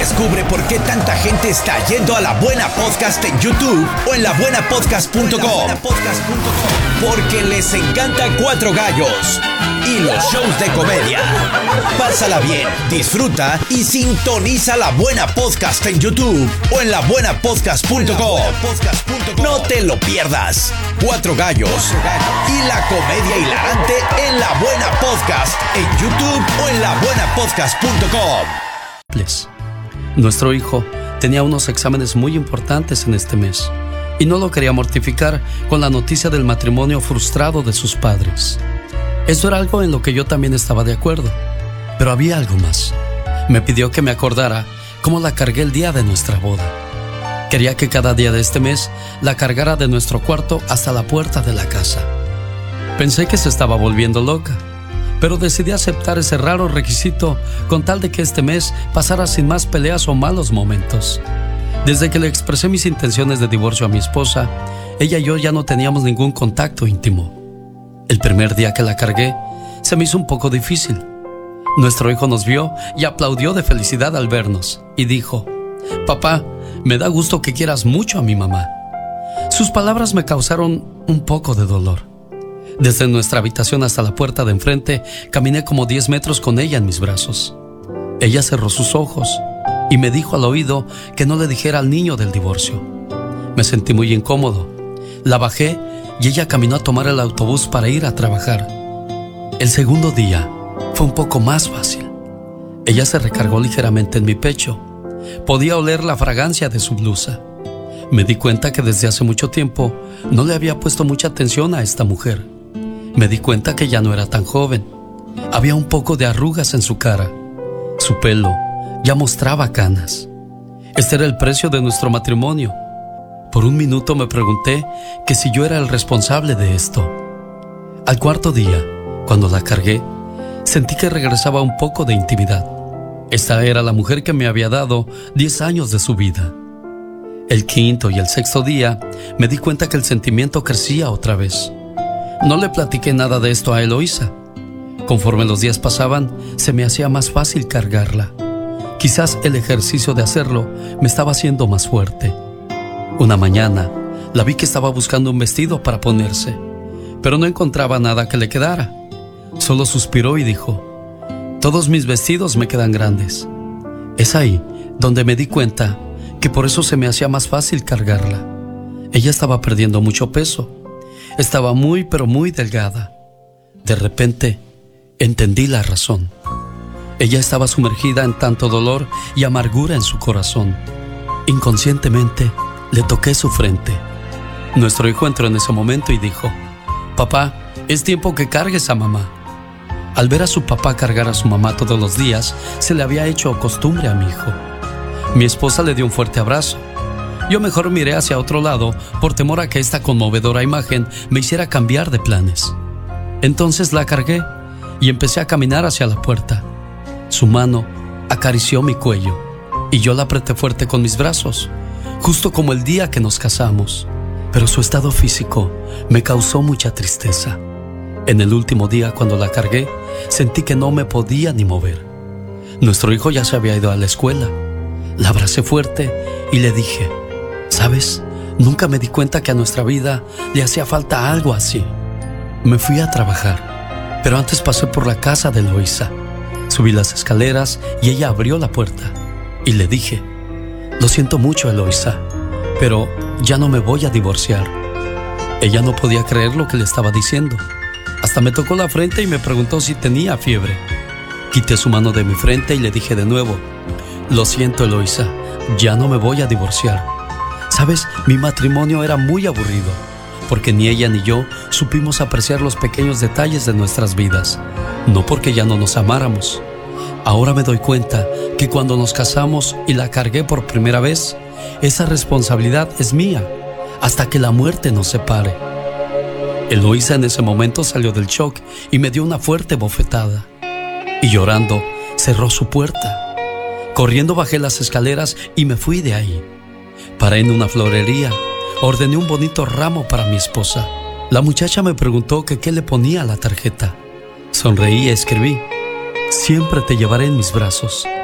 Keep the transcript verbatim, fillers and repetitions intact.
Descubre por qué tanta gente está yendo a La Buena Podcast en YouTube o en la buena podcast punto com. Porque les encanta Cuatro Gallos y los shows de comedia. Pásala bien, disfruta y sintoniza La Buena Podcast en YouTube o en la buena podcast punto com. No te lo pierdas. Cuatro Gallos y la comedia hilarante en La Buena Podcast en YouTube o en la buena podcast punto com. Nuestro hijo tenía unos exámenes muy importantes en este mes y no lo quería mortificar con la noticia del matrimonio frustrado de sus padres. Esto era algo en lo que yo también estaba de acuerdo, pero había algo más. Me pidió que me acordara cómo la cargué el día de nuestra boda. Quería que cada día de este mes la cargara de nuestro cuarto hasta la puerta de la casa. Pensé que se estaba volviendo loca, pero decidí aceptar ese raro requisito con tal de que este mes pasara sin más peleas o malos momentos. Desde que le expresé mis intenciones de divorcio a mi esposa, ella y yo ya no teníamos ningún contacto íntimo. El primer día que la cargué, se me hizo un poco difícil. Nuestro hijo nos vio y aplaudió de felicidad al vernos y dijo: «Papá, me da gusto que quieras mucho a mi mamá». Sus palabras me causaron un poco de dolor. Desde nuestra habitación hasta la puerta de enfrente, caminé como diez metros con ella en mis brazos. Ella cerró sus ojos y me dijo al oído que no le dijera al niño del divorcio. Me sentí muy incómodo. La bajé y ella caminó a tomar el autobús para ir a trabajar. El segundo día fue un poco más fácil. Ella se recargó ligeramente en mi pecho. Podía oler la fragancia de su blusa. Me di cuenta que desde hace mucho tiempo no le había puesto mucha atención a esta mujer. Me di cuenta que ya no era tan joven. Había un poco de arrugas en su cara. Su pelo ya mostraba canas. Este era el precio de nuestro matrimonio. Por un minuto me pregunté que si yo era el responsable de esto. Al cuarto día, cuando la cargué, sentí que regresaba un poco de intimidad. Esta era la mujer que me había dado diez años de su vida. El quinto y el sexto día, me di cuenta que el sentimiento crecía otra vez. No le platiqué nada de esto a Eloísa. Conforme los días pasaban, se me hacía más fácil cargarla. Quizás el ejercicio de hacerlo me estaba haciendo más fuerte. Una mañana, la vi que estaba buscando un vestido para ponerse, pero no encontraba nada que le quedara. Solo suspiró y dijo: «Todos mis vestidos me quedan grandes». Es ahí donde me di cuenta que por eso se me hacía más fácil cargarla. Ella estaba perdiendo mucho peso. Estaba muy pero muy delgada. De repente, entendí la razón. Ella estaba sumergida en tanto dolor y amargura en su corazón. Inconscientemente, le toqué su frente. Nuestro hijo entró en ese momento y dijo: «Papá, es tiempo que cargues a mamá». Al ver a su papá cargar a su mamá todos los días, se le había hecho costumbre a mi hijo. Mi esposa le dio un fuerte abrazo. Yo mejor miré hacia otro lado por temor a que esta conmovedora imagen me hiciera cambiar de planes. Entonces la cargué y empecé a caminar hacia la puerta. Su mano acarició mi cuello y yo la apreté fuerte con mis brazos, justo como el día que nos casamos. Pero su estado físico me causó mucha tristeza. En el último día, cuando la cargué, sentí que no me podía ni mover. Nuestro hijo ya se había ido a la escuela. La abracé fuerte y le dije: «¿Sabes? Nunca me di cuenta que a nuestra vida le hacía falta algo así». Me fui a trabajar, pero antes pasé por la casa de Eloísa. Subí las escaleras y ella abrió la puerta y le dije: «Lo siento mucho, Eloísa, pero ya no me voy a divorciar». Ella no podía creer lo que le estaba diciendo. Hasta me tocó la frente y me preguntó si tenía fiebre. Quité su mano de mi frente y le dije de nuevo: «Lo siento, Eloísa, ya no me voy a divorciar. Sabes, mi matrimonio era muy aburrido, porque ni ella ni yo supimos apreciar los pequeños detalles de nuestras vidas, no porque ya no nos amáramos. Ahora me doy cuenta que cuando nos casamos y la cargué por primera vez, esa responsabilidad es mía, hasta que la muerte nos separe». Eloísa en ese momento salió del shock y me dio una fuerte bofetada. Y llorando, cerró su puerta. Corriendo bajé las escaleras y me fui de ahí. Paré en una florería. Ordené un bonito ramo para mi esposa. La muchacha me preguntó que qué le ponía a la tarjeta. Sonreí y escribí: «Siempre te llevaré en mis brazos.